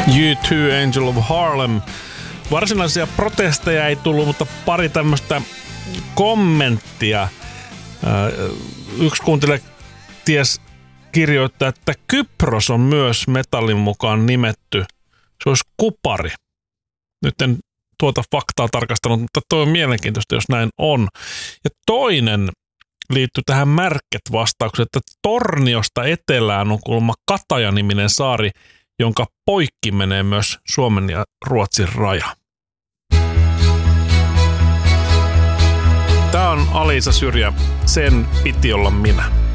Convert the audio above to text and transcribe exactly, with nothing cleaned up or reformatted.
U two, Angel of Harlem. Varsinaisia protesteja ei tullut, mutta pari tämmöistä kommenttia. Yksi kuuntelija ties kirjoittaa, että Kypros on myös metallin mukaan nimetty. Se olisi kupari. Nyt en tuota faktaa tarkastanut, mutta tuo on mielenkiintoista, jos näin on. Ja toinen liittyy tähän Märket-vastaukseen, että Torniosta etelään on kuulemma Kataja-niminen saari, jonka poikki menee myös Suomen ja Ruotsin raja. Tämä on Aliisa Syrjä, sen piti olla minä.